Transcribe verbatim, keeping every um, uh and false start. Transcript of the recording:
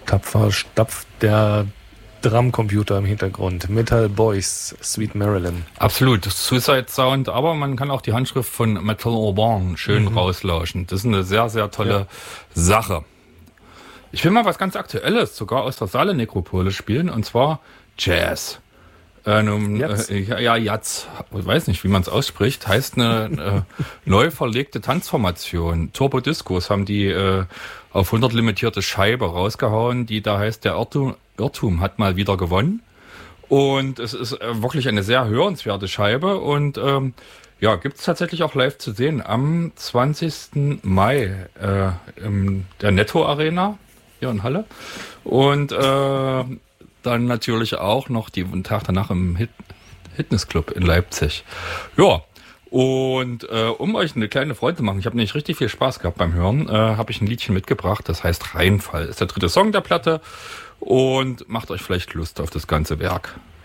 Tapfer stapft der Drumcomputer im Hintergrund. Metal Boys, Sweet Marilyn. Absolut, Suicide Sound, aber man kann auch die Handschrift von Metal Urban schön mhm. rauslauschen. Das ist eine sehr, sehr tolle ja. Sache. Ich will mal was ganz Aktuelles, sogar aus der Saale-Nekropole spielen, und zwar Jazz. Äh, nun, äh, ja, ja, Jazz, ich weiß nicht, wie man es ausspricht, heißt eine äh, neu verlegte Tanzformation. Turbo Discos haben die äh, auf hundert limitierte Scheibe rausgehauen, die da heißt, der Irrtum, Irrtum hat mal wieder gewonnen. Und es ist äh, wirklich eine sehr hörenswerte Scheibe und ähm, ja, gibt es tatsächlich auch live zu sehen am zwanzigsten Mai äh, in der Netto Arena hier in Halle. Und äh, dann natürlich auch noch die, den Tag danach im Hit, Fitnessclub in Leipzig. Ja, und äh, um euch eine kleine Freude zu machen, ich habe nämlich richtig viel Spaß gehabt beim Hören, äh, habe ich ein Liedchen mitgebracht, das heißt Reinfall. Ist der dritte Song der Platte und macht euch vielleicht Lust auf das ganze Werk.